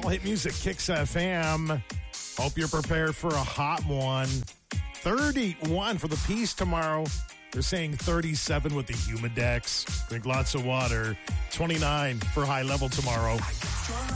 All hit music, Kicks FM. Hope you're prepared for a hot one. 31 for the Peace tomorrow. They're saying 37 with the Humidex. Drink lots of water. 29 for high level tomorrow.